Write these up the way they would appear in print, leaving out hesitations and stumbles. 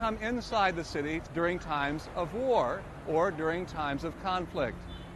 come inside the city during times of war or during times of conflict.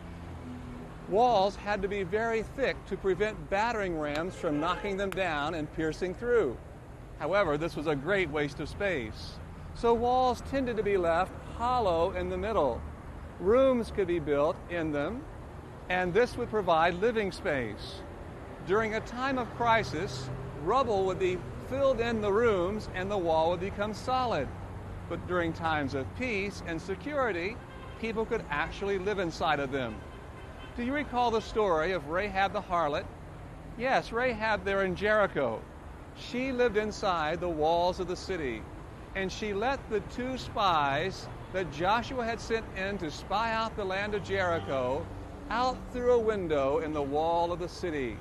Walls had to be very thick to prevent battering rams from knocking them down and piercing through. However, this was a great waste of space. So walls tended to be left hollow in the middle. Rooms could be built in them, and this would provide living space. During a time of crisis, rubble would be filled in the rooms and the wall would become solid. But during times of peace and security, people could actually live inside of them. Do you recall the story of Rahab the harlot? Yes, Rahab there in Jericho. She lived inside the walls of the city, and she let the 2 spies that Joshua had sent in to spy out the land of Jericho out through a window in the wall of the city.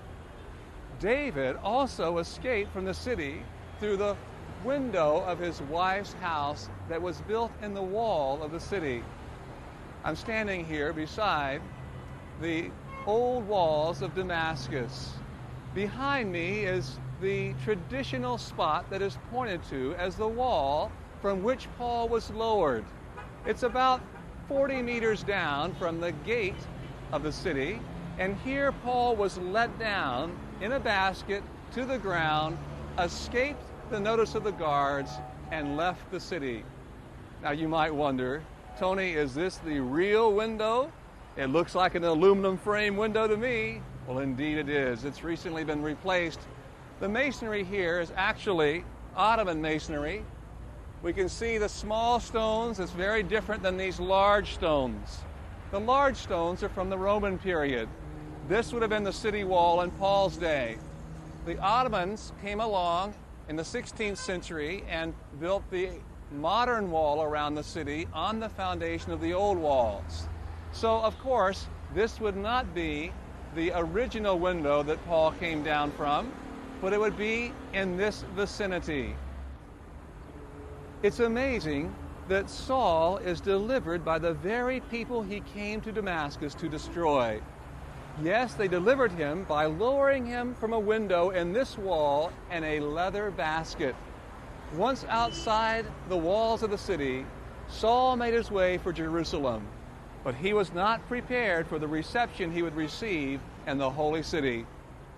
David also escaped from the city through the window of his wife's house that was built in the wall of the city. I'm standing here beside the old walls of Damascus. Behind me is the traditional spot that is pointed to as the wall from which Paul was lowered. It's about 40 meters down from the gate of the city, and here Paul was let down in a basket to the ground, escaped the notice of the guards, and left the city. Now you might wonder, Tony, is this the real window? It looks like an aluminum frame window to me. Well, indeed it is. It's recently been replaced. The masonry here is actually Ottoman masonry. We can see the small stones. It's very different than these large stones. The large stones are from the Roman period. This would have been the city wall in Paul's day. The Ottomans came along in the 16th century and built the modern wall around the city on the foundation of the old walls. So, of course, this would not be the original window that Paul came down from, but it would be in this vicinity. It's amazing that Saul is delivered by the very people he came to Damascus to destroy. Yes, they delivered him by lowering him from a window in this wall in a leather basket. Once outside the walls of the city, Saul made his way for Jerusalem, but he was not prepared for the reception he would receive in the holy city.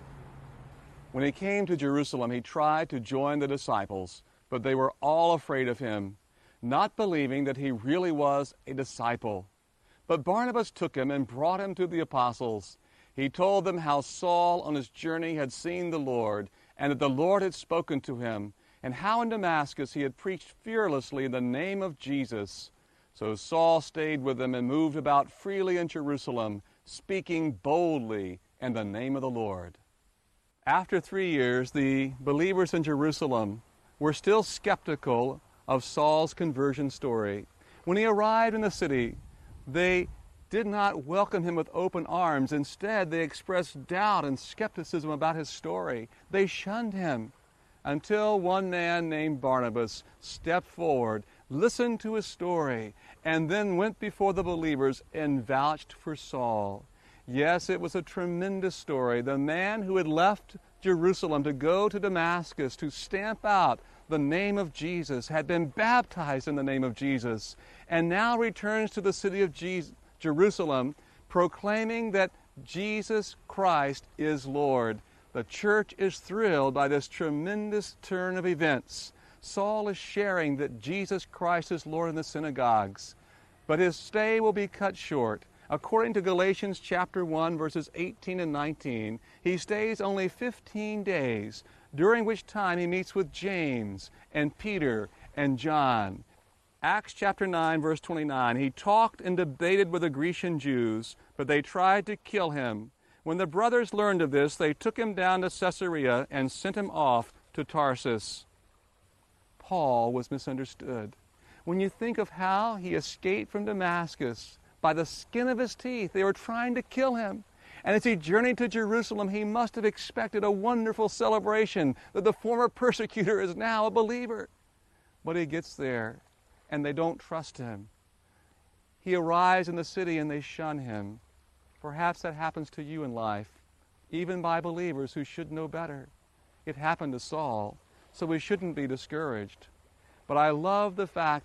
When he came to Jerusalem, he tried to join the disciples, but they were all afraid of him, not believing that he really was a disciple. But Barnabas took him and brought him to the apostles. He told them how Saul on his journey had seen the Lord, and that the Lord had spoken to him, and how in Damascus he had preached fearlessly in the name of Jesus. So Saul stayed with them and moved about freely in Jerusalem, speaking boldly in the name of the Lord. After 3 years, the believers in Jerusalem were still skeptical of Saul's conversion story. When he arrived in the city, they did not welcome him with open arms. Instead, they expressed doubt and skepticism about his story. They shunned him until one man named Barnabas stepped forward, listened to his story, and then went before the believers and vouched for Saul. Yes, it was a tremendous story. The man who had left Jerusalem to go to Damascus to stamp out the name of Jesus had been baptized in the name of Jesus and now returns to the city of Jerusalem proclaiming that Jesus Christ is Lord. The church is thrilled by this tremendous turn of events. Saul is sharing that Jesus Christ is Lord in the synagogues, but his stay will be cut short. According to Galatians chapter 1, verses 18 and 19, he stays only 15 days, during which time he meets with James and Peter and John. Acts chapter 9, verse 29, he talked and debated with the Grecian Jews, but they tried to kill him. When the brothers learned of this, they took him down to Caesarea and sent him off to Tarsus. Paul was misunderstood. When you think of how he escaped from Damascus by the skin of his teeth, they were trying to kill him. And as he journeyed to Jerusalem, he must have expected a wonderful celebration that the former persecutor is now a believer. But he gets there, and they don't trust him. He arrives in the city, and they shun him. Perhaps that happens to you in life, even by believers who should know better. It happened to Saul, so we shouldn't be discouraged. But I love the fact